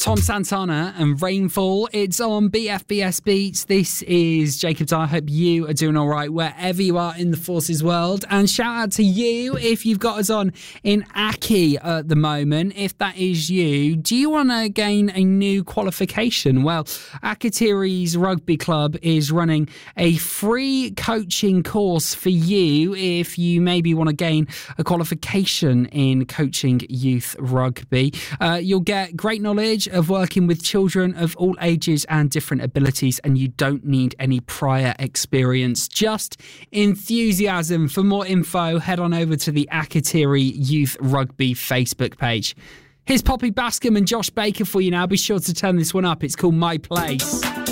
Tom Santana and Rainfall. It's on BFBS Beats. This is Jacob Dye. I hope you are doing all right wherever you are in the Forces world. And shout out to you if you've got us on in Aki at the moment. If that is you, do you want to gain a new qualification? Well, Akatiri's Rugby Club is running a free coaching course for you if you maybe want to gain a qualification in coaching youth rugby. You'll get great knowledge of working with children of all ages and different abilities, and you don't need any prior experience, just enthusiasm. For more info, head on over to the Akatiri Youth Rugby Facebook page. Here's Poppy Bascom and Josh Baker for you now. Be sure to turn this one up. It's called My Place.